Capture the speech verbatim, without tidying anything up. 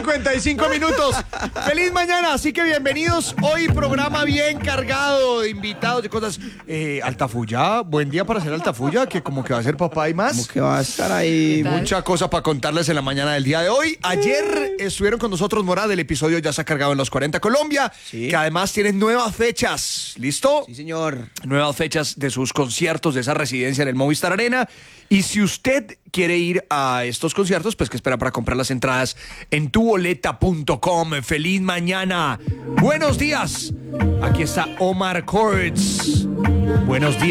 cincuenta y cinco minutos. Feliz mañana, así que bienvenidos. Hoy programa bien cargado de invitados, de cosas. Eh, Altafulla, buen día para hacer Altafulla, que como que va a ser papá y más. Como que va a estar ahí. Mucha cosa para contarles en la mañana del día de hoy. Ayer estuvieron con nosotros Morad, el episodio ya se ha cargado en los cuarenta Colombia, Sí. que además tienen nuevas fechas. ¿Listo? Sí, señor. Nuevas fechas de sus conciertos, de esa residencia en el Movistar Arena. Y si usted quiere ir a estos conciertos, pues que espera para comprar las entradas en tu boleta punto com. Feliz mañana. Buenos días. Aquí está Omar Courtz. Buenos días.